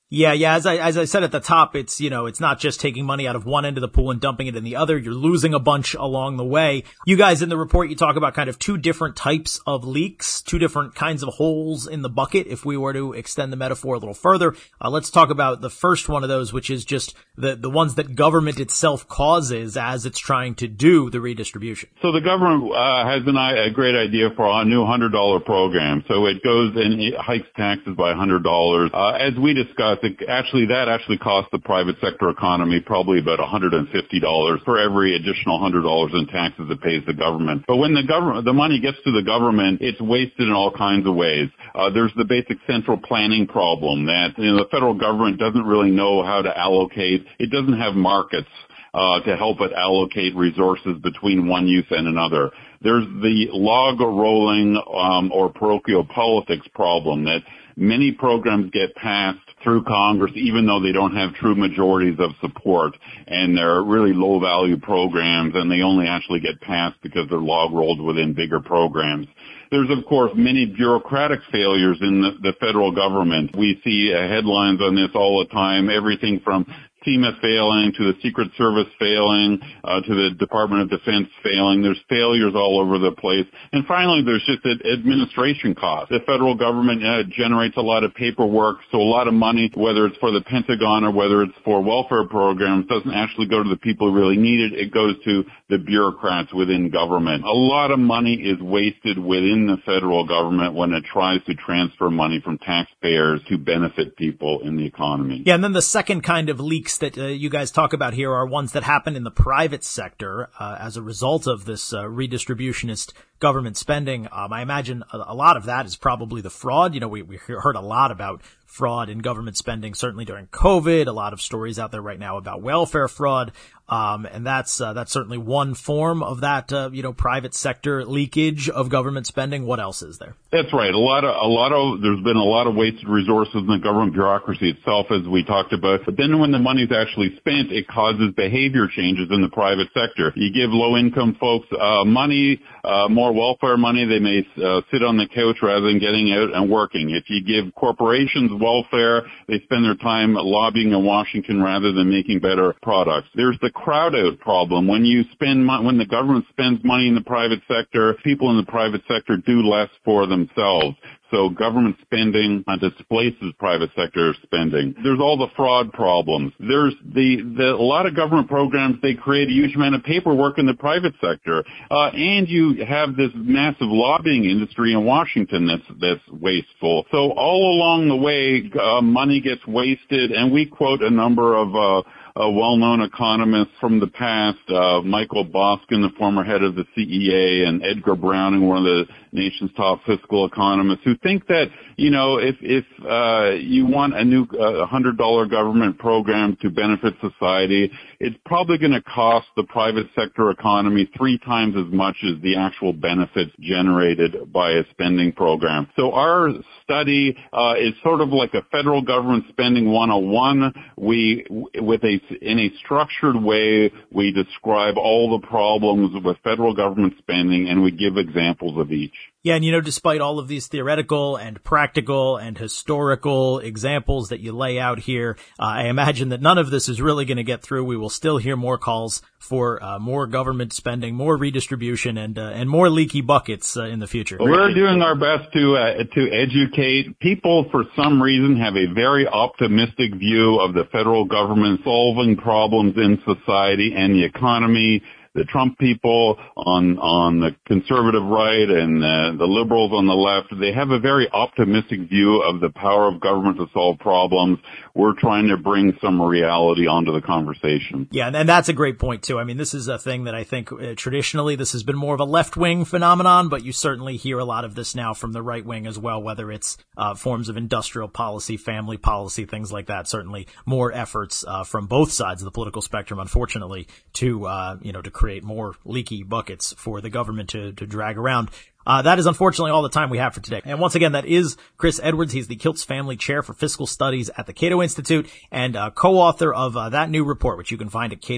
Yeah, yeah. As I, as I said at the top, it's, you know, it's not just taking money out of one end of the pool and dumping it in the other. You're losing a bunch along the way. You guys in the report, you talk about kind of two different types of leaks, two different kinds of holes in the bucket. If we were to extend the metaphor a little further, uh, let's talk about the first one of those, which is just the, the ones that government itself causes as it's trying to do the redistribution. So the government, uh, has an, a great idea for a new one hundred dollar program. So it goes and it hikes taxes by one hundred dollars. Uh, as we discussed, it actually, that actually costs the private sector economy probably about one hundred fifty dollars for every additional one hundred dollars in taxes it pays the government. But when the government, the money gets to the government, it's wasted in all kinds of ways. Uh, there's the basic central planning problem that, you know, the federal government doesn't really know how to allocate. It doesn't have markets Uh, to help it allocate resources between one use and another. There's the log rolling um, or parochial politics problem that many programs get passed through Congress even though they don't have true majorities of support, and they're really low-value programs, and they only actually get passed because they're log rolled within bigger programs. There's, of course, many bureaucratic failures in the, the federal government. We see uh, headlines on this all the time, everything from FEMA failing to the Secret Service failing, uh, to the Department of Defense failing. There's failures all over the place. And finally, there's just administration costs. The federal government uh, generates a lot of paperwork, so a lot of money, whether it's for the Pentagon or whether it's for welfare programs, doesn't actually go to the people who really need it. It goes to the bureaucrats within government. A lot of money is wasted within the federal government when it tries to transfer money from taxpayers to benefit people in the economy. Yeah, and then the second kind of leaks that uh, you guys talk about here are ones that happen in the private sector uh, as a result of this uh, redistributionist government spending. Um, I imagine a, a lot of that is probably the fraud. You know, we, we heard a lot about fraud in government spending, certainly during COVID. A lot of stories out there right now about welfare fraud. Um, and that's, uh, that's certainly one form of that, uh, you know, private sector leakage of government spending. What else is there? That's right. A lot of, a lot of, there's been a lot of wasted resources in the government bureaucracy itself, as we talked about. But then when the money's actually spent, it causes behavior changes in the private sector. You give low income folks, uh, money, uh, more welfare money, they may, uh, sit on the couch rather than getting out and working. If you give corporations welfare, they spend their time lobbying in Washington rather than making better products. There's the crowd out problem. When you spend mo- when the government spends money in the private sector, people in the private sector do less for themselves. So government spending uh, displaces private sector spending. There's all the fraud problems. There's the, the a lot of government programs, they create a huge amount of paperwork in the private sector. Uh, and you have this massive lobbying industry in Washington that's, that's wasteful. So all along the way, uh, money gets wasted, and we quote a number of, uh, Uh, well-known economists from the past, uh, Michael Boskin, the former head of the C E A, and Edgar Browning, one of the nation's top fiscal economists, who think that, you know, if, if, uh, you want a new, uh, one hundred dollar government program to benefit society, it's probably going to cost the private sector economy three times as much as the actual benefits generated by a spending program. So our study, uh, is sort of like a federal government spending one oh one. We, with a in a structured way, we describe all the problems with federal government spending, and we give examples of each. Yeah, and you know, despite all of these theoretical and practical and historical examples that you lay out here, uh, I imagine that none of this is really going to get through. We will still hear more calls for uh, more government spending, more redistribution, and uh, and more leaky buckets uh, in the future. We're doing our best to uh, to educate people. For some reason, have a very optimistic view of the federal government solving problems in society and the economy. The Trump people on on the conservative right and uh, the liberals on the left, they have a very optimistic view of the power of government to solve problems. We're trying to bring some reality onto the conversation. Yeah, and, and that's a great point, too. I mean, this is a thing that I think uh, traditionally this has been more of a left-wing phenomenon, but you certainly hear a lot of this now from the right wing as well, whether it's uh, forms of industrial policy, family policy, things like that. Certainly more efforts uh, from both sides of the political spectrum, unfortunately, to, uh, you know, to create more leaky buckets for the government to, to drag around. Uh, that is unfortunately all the time we have for today. And once again, that is Chris Edwards. He's the Kiltz Family Chair for Fiscal Studies at the Cato Institute and uh, co-author of uh, that new report, which you can find at Cato.